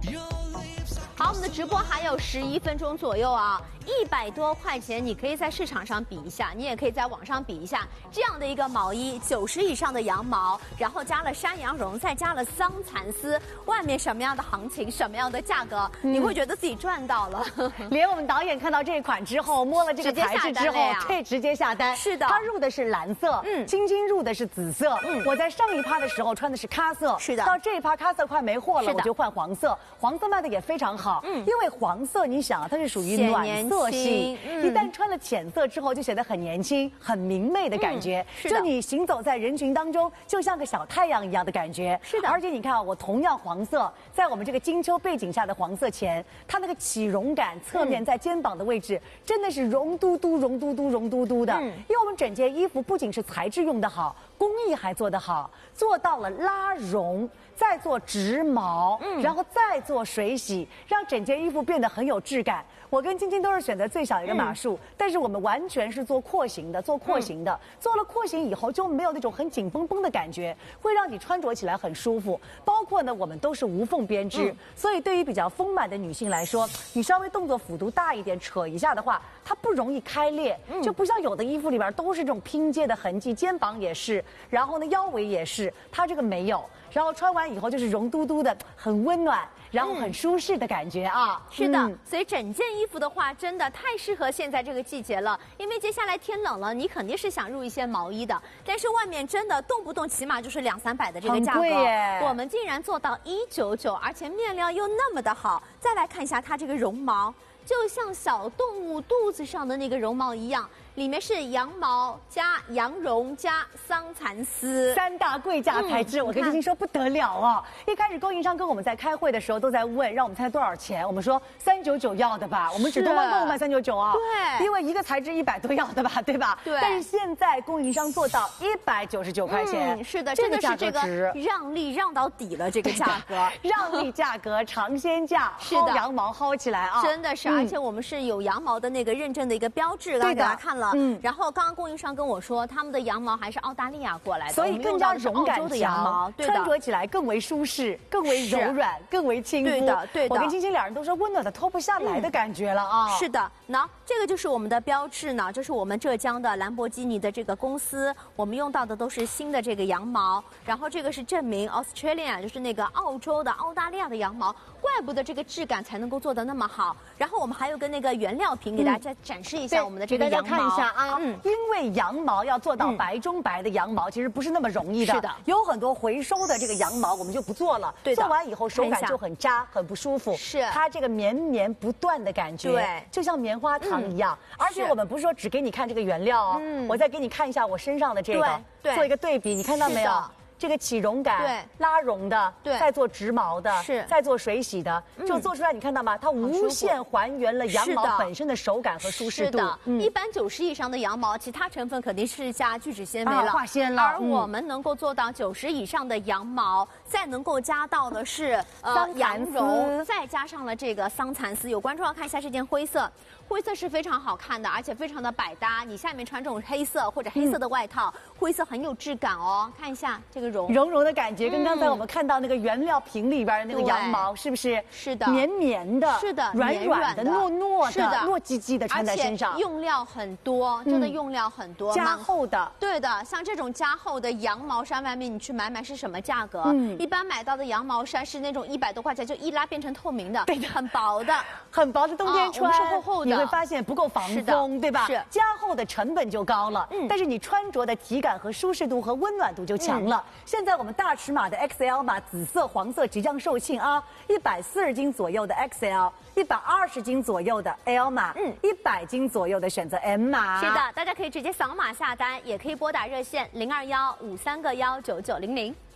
好，我们的直播还有11分钟左右啊，100多块钱，你可以在市场上比一下，你也可以在网上比一下，这样的一个毛衣，90以上的羊毛，然后加了山羊绒，再加了桑蚕丝，外面什么样的行情，什么样的价格，你会觉得自己赚到了。 连我们导演看到这款之后，摸了这个材质之后，对，直接下单。 是的， 他入的是蓝色，晶晶入的是紫色。我在上一趴的时候穿的是咖色， 是的， 到这一趴咖色快没货了，我就换黄色，黄色卖的也非常好。因为黄色，你想它是属于暖色系，一旦穿了浅色之后，就显得很年轻、很明媚的感觉。就你行走在人群当中，就像个小太阳一样的感觉。 是的， 而且你看啊，我同样黄色，在我们这个金秋背景下的黄色前，它那个起绒感，侧面在肩膀的位置，真的是绒嘟嘟、绒嘟嘟、绒嘟嘟的。因为我们整件衣服不仅是材质用得好，工艺还做得好，做到了拉绒。再做直毛，然后再做水洗，让整件衣服变得很有质感。我跟晶晶都是选择最小的一个码数，但是我们完全是做廓形的，做了廓形以后就没有那种很紧绷绷的感觉，会让你穿着起来很舒服。包括呢，我们都是无缝编织，所以对于比较丰满的女性来说，你稍微动作幅度大一点，扯一下的话，它不容易开裂，就不像有的衣服里边都是这种拼接的痕迹，肩膀也是，然后呢腰围也是，它这个没有。然后穿完以后就是绒嘟嘟的，很温暖，然后很舒适的感觉啊。 是的，所以整件衣服的话，真的太适合现在这个季节了。因为接下来天冷了，你肯定是想入一些毛衣的，但是外面真的动不动起码就是200、300的这个价格， 很贵耶。 我们竟然做到199，而且面料又那么的好。再来看一下它这个绒毛，就像小动物肚子上的那个绒毛一样。里面是羊毛加羊绒加桑蚕丝 ，3大贵价材质。我跟晶晶说不得了啊！一开始供应商跟我们在开会的时候都在问，让我们猜多少钱。我们说399要的吧，我们只东方购物卖399啊。 对， 因为一个材质100多要的吧，对吧？ 对。 但是现在供应商做到199块钱， 是的，真的是这个让利让到底了，这个价格， 让利价格尝鲜价，薅羊毛薅起来啊！ 真的是，而且我们是有羊毛的那个认证的一个标志，刚刚给大家看了。然后刚刚供应商跟我说，他们的羊毛还是澳大利亚过来的， 所以更加绒感的羊毛， 穿着起来更为舒适，更为柔软，更为亲肤。 对的，对的。 我跟晶晶两人都说温暖的脱不下来的感觉了啊！ 是的，那这个就是我们的标志呢，这是我们浙江的兰博基尼的这个公司，我们用到的都是新的这个羊毛，然后这个是证明 Australia 就是那个澳洲的澳大利亚的羊毛，怪不得这个质感才能够做得那么好。然后我们还有个那个原料瓶给大家展示一下我们的这个羊毛， 看一下啊，因为羊毛要做到白中白的羊毛，其实不是那么容易的。 是的， 有很多回收的这个羊毛，我们就不做了。 对的， 做完以后手感就很扎，很不舒服。 是， 它这个绵绵不断的感觉， 对， 就像棉花糖一样。而且我们不是说只给你看这个原料哦，我再给你看一下我身上的这个，做一个对比，你看到没有？这个起绒感， 对， 拉绒的， 对， 再做直毛的， 是， 再做水洗的，就做出来，你看到吗？它无限还原了羊毛本身的手感和舒适度。 是的，一般90以上的羊毛，其他成分肯定是加聚酯纤维了， 化纤了。 而我们能够做到90以上的羊毛，再能够加到的是羊绒，再加上了这个桑蚕丝。有观众要看一下这件灰色。灰色是非常好看的，而且非常的百搭。你下面穿这种黑色或者黑色的外套，灰色很有质感哦。看一下这个绒绒的感觉，跟刚才我们看到那个原料瓶里边的那个羊毛，是不是？ 是的， 绵绵的， 是的， 软软的，糯糯的，糯唧唧的穿在身上。 而且用料很多，真的用料很多， 加厚的。 对的，像这种加厚的羊毛衫，外面你去买是什么价格？一般买到的羊毛衫是那种100多块钱就一拉变成透明的， 对的， 很薄的， 很薄的，冬天穿是厚厚的。 你会发现不够防风，对吧？ 是加厚的成本就高了，但是你穿着的体感和舒适度和温暖度就强了。现在我们大尺码的 XL 码，紫色、黄色即将售罄啊！140斤左右的 XL，120斤左右的 L 码，100斤左右的选择 M 码。 是的，大家可以直接扫码下单，也可以拨打热线0215319900。